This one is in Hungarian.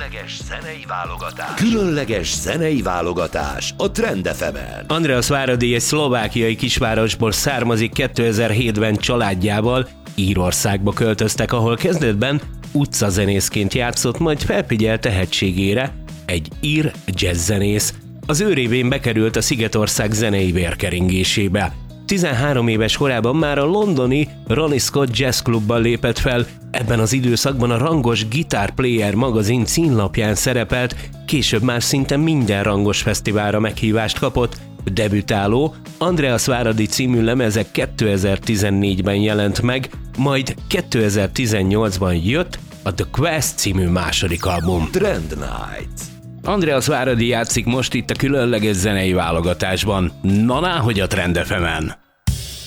Különleges zenei válogatás a Trend FM-en. Andreas Váradi egy szlovákiai kisvárosból származik, 2007-ben családjával Írországba költöztek, ahol kezdetben utcazenészként játszott, majd felfigyelt tehetségére egy ír jazzzenész. Az ő révén bekerült a Szigetország zenei vérkeringésébe. 13 éves korában már a londoni Ronnie Scott Jazz Clubban lépett fel, ebben az időszakban a rangos Guitar Player magazin címlapján szerepelt, később már szinte minden rangos fesztiválra meghívást kapott. Debütáló Andreas Váradi című lemeze 2014-ben jelent meg, majd 2018-ban jött a The Quest című második album. Trend Night. Andreas Váradi játszik most itt a különleges zenei válogatásban. Na, hogy a Trend FM-en.